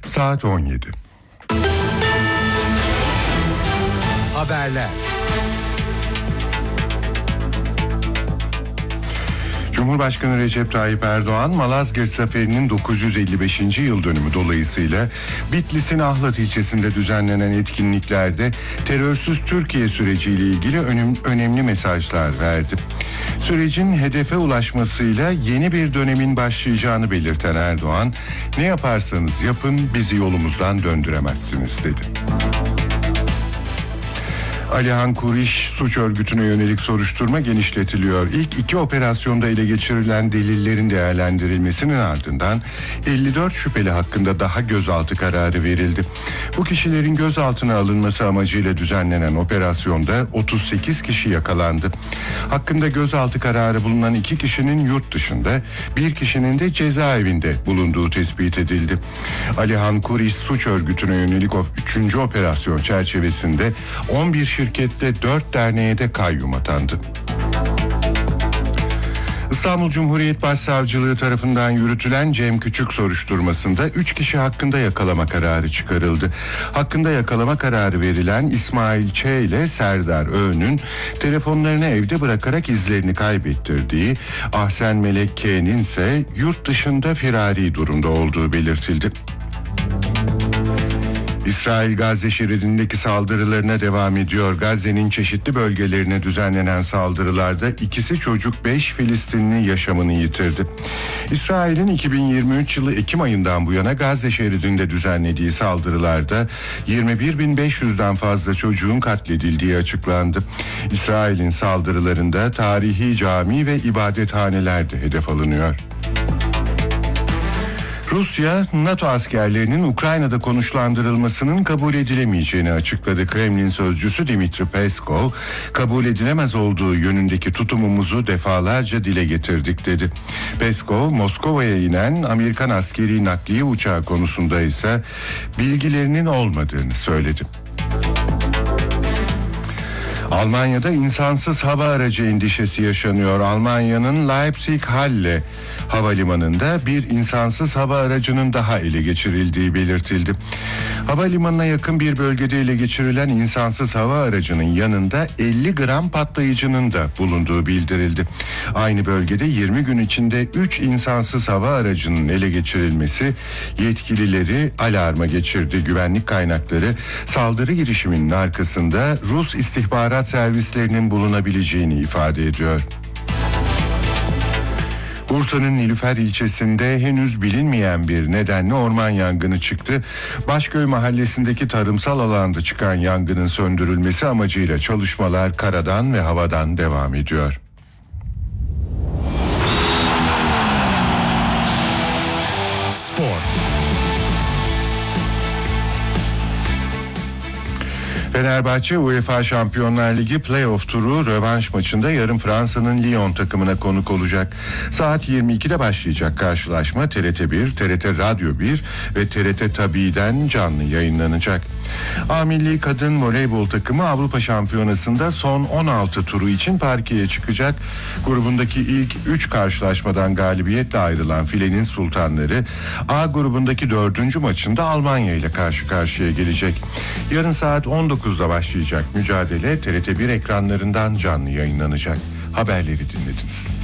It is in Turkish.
Saat 17. Haberler. Cumhurbaşkanı Recep Tayyip Erdoğan, Malazgirt Zaferi'nin 955. yıl dönümü dolayısıyla Bitlis'in Ahlat ilçesinde düzenlenen etkinliklerde terörsüz Türkiye süreciyle ilgili önemli mesajlar verdi. Sürecin hedefe ulaşmasıyla yeni bir dönemin başlayacağını belirten Erdoğan, "Ne yaparsanız yapın bizi yolumuzdan döndüremezsiniz" dedi. Alihan Kuriş suç örgütüne yönelik soruşturma genişletiliyor. İlk 2 operasyonda ele geçirilen delillerin değerlendirilmesinin ardından 54 şüpheli hakkında daha gözaltı kararı verildi. Bu kişilerin gözaltına alınması amacıyla düzenlenen operasyonda 38 kişi yakalandı. Hakkında gözaltı kararı bulunan 2 kişinin yurt dışında, 1 kişinin de cezaevinde bulunduğu tespit edildi. Alihan Kuriş suç örgütüne yönelik 3. operasyon çerçevesinde 11 şirkette 4 derneğe de kayyum atandı. İstanbul Cumhuriyet Başsavcılığı tarafından yürütülen Cem Küçük soruşturmasında 3 kişi hakkında yakalama kararı çıkarıldı. Hakkında yakalama kararı verilen İsmail Ç. ile Serdar Ö'nün telefonlarını evde bırakarak izlerini kaybettirdiği, Ahsen Melek K'nin ise yurt dışında firari durumda olduğu belirtildi. İsrail Gazze şeridindeki saldırılarına devam ediyor. Gazze'nin çeşitli bölgelerine düzenlenen saldırılarda 2'si çocuk, 5 Filistinli yaşamını yitirdi. İsrail'in 2023 yılı Ekim ayından bu yana Gazze şeridinde düzenlediği saldırılarda 21.500'den fazla çocuğun katledildiği açıklandı. İsrail'in saldırılarında tarihi cami ve ibadethaneler de hedef alınıyor. Rusya, NATO askerlerinin Ukrayna'da konuşlandırılmasının kabul edilemeyeceğini açıkladı. Kremlin sözcüsü Dmitri Peskov, "Kabul edilemez olduğu yönündeki tutumumuzu defalarca dile getirdik" dedi. Peskov, Moskova'ya inen Amerikan askeri nakliye uçağı konusunda ise bilgilerinin olmadığını söyledi. Almanya'da insansız hava aracı endişesi yaşanıyor. Almanya'nın Leipzig-Halle havalimanında bir insansız hava aracının daha ele geçirildiği belirtildi. Havalimanına yakın bir bölgede ele geçirilen insansız hava aracının yanında 50 gram patlayıcının da bulunduğu bildirildi. Aynı bölgede 20 gün içinde 3 insansız hava aracının ele geçirilmesi yetkilileri alarma geçirdi. Güvenlik kaynakları saldırı girişiminin arkasında Rus istihbarat servislerinin bulunabileceğini ifade ediyor. Bursa'nın Nilüfer ilçesinde henüz bilinmeyen bir nedenle orman yangını çıktı. Başköy mahallesindeki tarımsal alanda çıkan yangının söndürülmesi amacıyla çalışmalar karadan ve havadan devam ediyor. Spor. Fenerbahçe UEFA Şampiyonlar Ligi Playoff turu rövanş maçında yarın Fransa'nın Lyon takımına konuk olacak. Saat 22'de başlayacak karşılaşma TRT1, TRT Radyo 1 ve TRT Tabi'den canlı yayınlanacak. A Milli Kadın Voleybol takımı Avrupa Şampiyonası'nda son 16 turu için parkeye çıkacak. Grubundaki ilk 3 karşılaşmadan galibiyetle ayrılan Filenin Sultanları A grubundaki 4. maçında Almanya ile karşı karşıya gelecek. Yarın saat 19'da başlayacak mücadele TRT1 ekranlarından canlı yayınlanacak. Haberleri dinlediniz.